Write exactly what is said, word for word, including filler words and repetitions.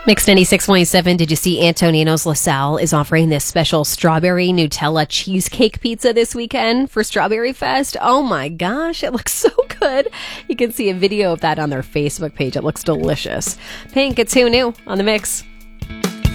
Mix ninety-six point seven, did you see Antonino's LaSalle is offering this special strawberry Nutella cheesecake pizza this weekend for Strawberry Fest? Oh my gosh, it looks so good. You can see a video of that on their Facebook page. It looks delicious. Pink, it's Who Knew on The Mix.